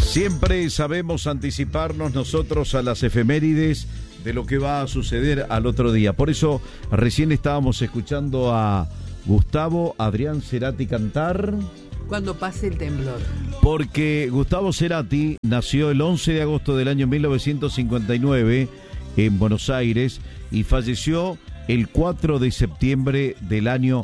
Siempre sabemos anticiparnos nosotros a las efemérides de lo que va a suceder al otro día. Por eso recién estábamos escuchando a Gustavo Adrián Cerati cantar Cuando pase el temblor. Porque Gustavo Cerati nació el 11 de agosto del año 1959 en Buenos Aires y falleció el 4 de septiembre del año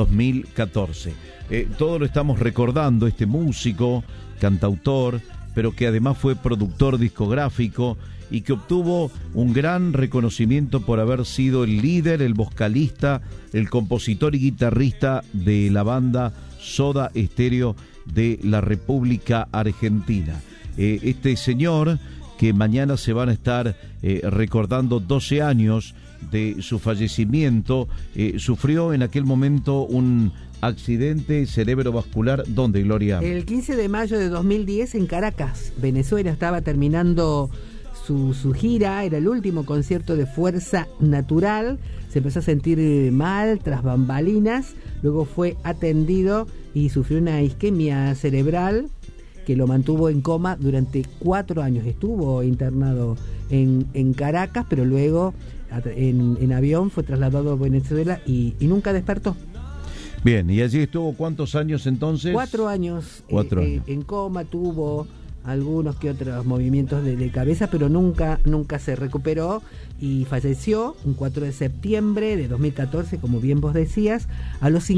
2014. Todo lo estamos recordando, este músico, cantautor, pero que además fue productor discográfico y que obtuvo un gran reconocimiento por haber sido el líder, el vocalista, el compositor y guitarrista de la banda Soda Stereo de la República Argentina. Este señor, que mañana se van a estar recordando 12 años de su fallecimiento, sufrió en aquel momento un accidente cerebrovascular. ¿Dónde, Gloria? El 15 de mayo de 2010 en Caracas, Venezuela. Estaba terminando su gira, era el último concierto de Fuerza Natural. Se empezó a sentir mal tras bambalinas, luego fue atendido y sufrió una isquemia cerebral que lo mantuvo en coma durante 4 años. Estuvo internado en Caracas, pero luego en avión fue trasladado a Venezuela y nunca despertó. Bien, ¿y allí estuvo cuántos años entonces? 4 años. 4 años. En coma, tuvo algunos que otros movimientos de cabeza, pero nunca se recuperó y falleció un 4 de septiembre de 2014, como bien vos decías, a los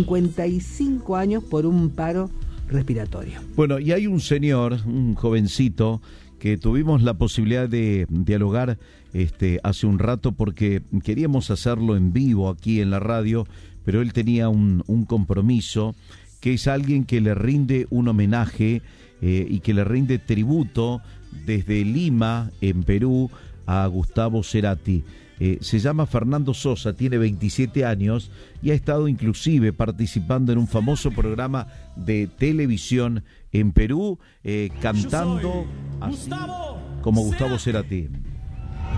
55 años por un paro respiratorio. Bueno, y hay un señor, un jovencito, que tuvimos la posibilidad de dialogar hace un rato porque queríamos hacerlo en vivo aquí en la radio, pero él tenía un compromiso, que es alguien que le rinde un homenaje y que le rinde tributo desde Lima, en Perú, a Gustavo Cerati. Se llama Fernando Sosa, tiene 27 años y ha estado inclusive participando en un famoso programa de televisión en Perú, cantando así como Gustavo Cerati.